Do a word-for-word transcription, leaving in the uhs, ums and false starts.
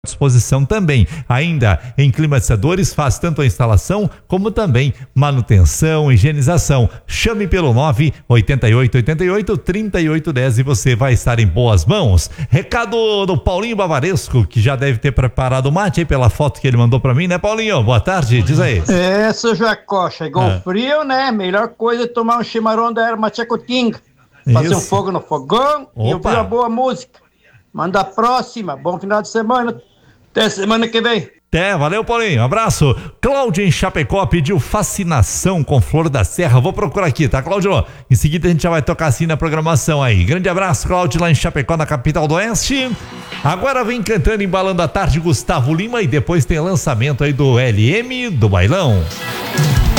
disposição também. Ainda em climatizadores, faz tanto a instalação como também manutenção, higienização. Chame pelo nove oito oito oito oito, três oito um zero e você vai estar em boas mãos. Recado do Paulinho Bavaresco, que já deve ter preparado o mate aí pela foto que ele mandou pra mim, né, Paulinho? Boa tarde, diz aí. É, seu Jacó, chegou ah. frio, né? Melhor coisa é tomar um chimarrão da erva tchacutinga, fazer um fogo no fogão. Opa. E ouvir uma boa música. Manda a próxima, bom final de semana. Até semana que vem. Até, valeu, Paulinho, um abraço. Cláudio em Chapecó pediu Fascinação com Flor da Serra. Vou procurar aqui, tá, Cláudio? Em seguida a gente já vai tocar assim na programação aí. Grande abraço, Cláudio, lá em Chapecó, na capital do Oeste. Agora vem cantando, embalando a tarde, Gustavo Lima, e depois tem lançamento aí do L M do Bailão.